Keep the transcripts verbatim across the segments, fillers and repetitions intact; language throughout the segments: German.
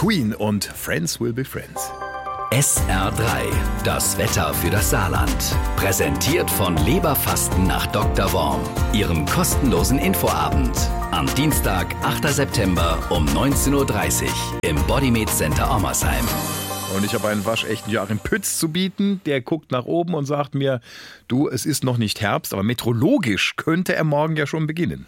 Queen und Friends Will Be Friends. S R drei, das Wetter für das Saarland. Präsentiert von Leberfasten nach Doktor Worm, Ihrem kostenlosen Infoabend. Am Dienstag, achter September um neunzehn Uhr dreißig im Bodymed Center Ommersheim. Und ich habe einen waschechten Joachim Pütz zu bieten. Der guckt nach oben und sagt mir, du, es ist noch nicht Herbst, aber meteorologisch könnte er morgen ja schon beginnen.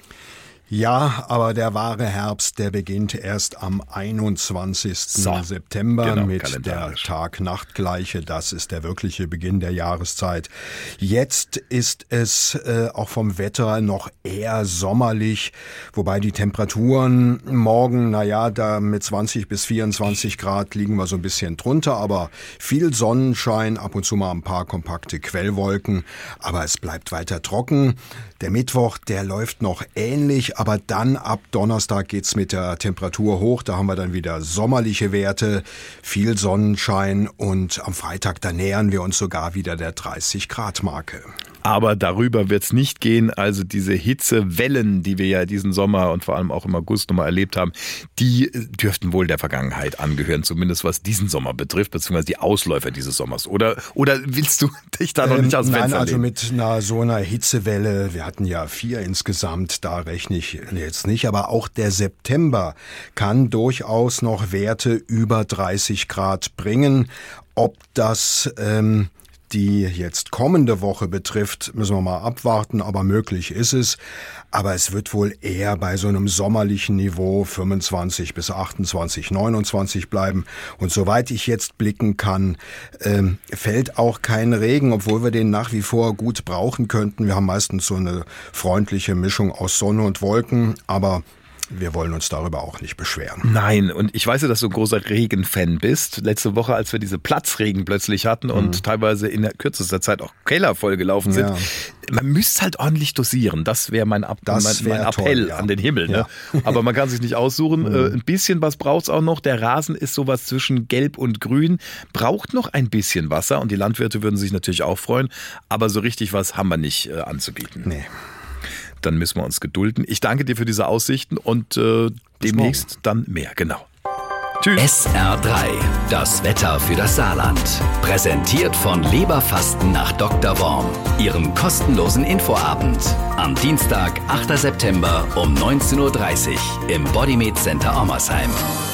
Ja, aber der wahre Herbst, der beginnt erst am einundzwanzigsten So, September genau, mit der kalendarisch. Tag-Nacht-Gleiche. Das ist der wirkliche Beginn der Jahreszeit. Jetzt ist es äh, auch vom Wetter noch eher sommerlich, wobei die Temperaturen morgen, naja, da mit zwanzig bis vierundzwanzig Grad liegen wir so ein bisschen drunter, aber viel Sonnenschein, ab und zu mal ein paar kompakte Quellwolken, aber es bleibt weiter trocken. Der Mittwoch, der läuft noch ähnlich, aber dann ab Donnerstag geht's mit der Temperatur hoch. Da haben wir dann wieder sommerliche Werte, viel Sonnenschein und am Freitag, da nähern wir uns sogar wieder der dreißig Grad Marke. Aber darüber wird es nicht gehen. Also diese Hitzewellen, die wir ja diesen Sommer und vor allem auch im August nochmal erlebt haben, die dürften wohl der Vergangenheit angehören, zumindest was diesen Sommer betrifft, beziehungsweise die Ausläufer dieses Sommers. Oder, oder willst du dich da noch nicht aus dem ähm, Fenster Nein, also lehnen? mit einer, so einer Hitzewelle, wir hatten ja vier insgesamt, da rechne ich jetzt nicht, aber auch der September kann durchaus noch Werte über dreißig Grad bringen. Ob das ähm, die jetzt kommende Woche betrifft, müssen wir mal abwarten, aber möglich ist es. Aber es wird wohl eher bei so einem sommerlichen Niveau fünfundzwanzig bis achtundzwanzig, neunundzwanzig bleiben. Und soweit ich jetzt blicken kann, ähm, fällt auch kein Regen, obwohl wir den nach wie vor gut brauchen könnten. Wir haben meistens so eine freundliche Mischung aus Sonne und Wolken, aber wir wollen uns darüber auch nicht beschweren. Nein, und ich weiß ja, dass du ein großer Regenfan bist. Letzte Woche, als wir diese Platzregen plötzlich hatten und mhm. teilweise in der kürzester Zeit auch Keller vollgelaufen sind, Ja. man müsste halt ordentlich dosieren. Das wäre mein, Ab- Das mein, wär mein Appell toll, ja. an den Himmel. Ne? Ja. Aber man kann sich nicht aussuchen. Mhm. Äh, ein bisschen was braucht's auch noch. Der Rasen ist sowas zwischen Gelb und Grün. Braucht noch ein bisschen Wasser und die Landwirte würden sich natürlich auch freuen. Aber so richtig was haben wir nicht äh, anzubieten. Nee. Dann müssen wir uns gedulden. Ich danke dir für diese Aussichten und äh, demnächst dann mehr. Genau. Tschüss. S R drei, das Wetter für das Saarland. Präsentiert von Leberfasten nach Doktor Worm, Ihrem kostenlosen Infoabend. Am Dienstag, achter September um neunzehn Uhr dreißig im Bodymed Center Ommersheim.